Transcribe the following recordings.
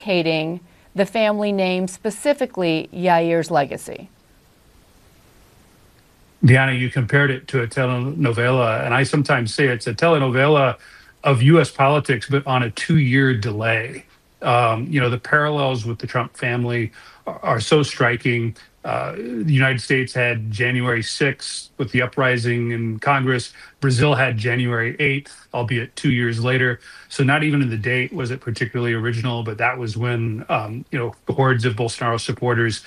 implicating the family name, specifically Yair's legacy? Diana, you compared it to a telenovela, and I sometimes say it's a telenovela of U.S. politics, but on a 2-year delay. The parallels with the Trump family are so striking. The United States had January 6th with the uprising in Congress. Brazil had January 8th, albeit 2 years later. So not even in the date was it particularly original, but that was when hordes of Bolsonaro supporters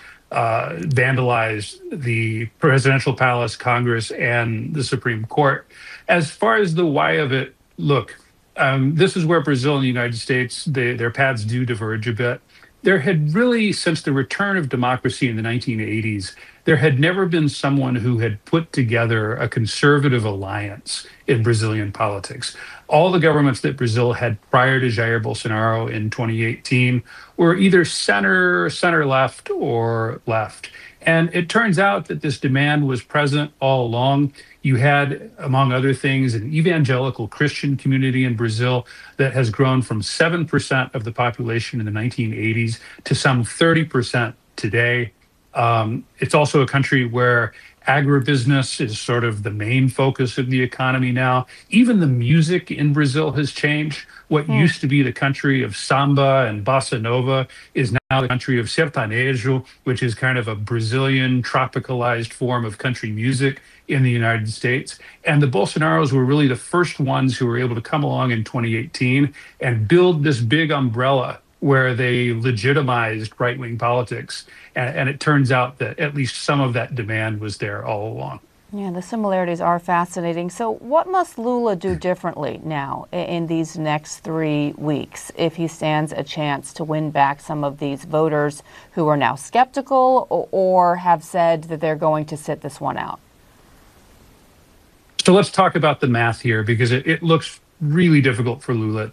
vandalized the presidential palace, Congress, and the Supreme Court. As far as the why of it, look, this is where Brazil and the United States, their paths do diverge a bit. There had really, since the return of democracy in the 1980s, there had never been someone who had put together a conservative alliance in Brazilian politics. All the governments that Brazil had prior to Jair Bolsonaro in 2018 were either center left, or left. And it turns out that this demand was present all along. You had, among other things, an evangelical Christian community in Brazil that has grown from 7% of the population in the 1980s to some 30% today. It's also a country where agribusiness is sort of the main focus of the economy now. Even the music in Brazil has changed. What Hmm. used to be the country of samba and bossa nova is now the country of sertanejo, which is kind of a Brazilian tropicalized form of country music in the United States. And the Bolsonaros were really the first ones who were able to come along in 2018 and build this big umbrella where they legitimized right wing politics. And it turns out that at least some of that demand was there all along. Yeah, the similarities are fascinating. So, what must Lula do differently now in these next 3 weeks if he stands a chance to win back some of these voters who are now skeptical or have said that they're going to sit this one out? So let's talk about the math here because it looks really difficult for Lula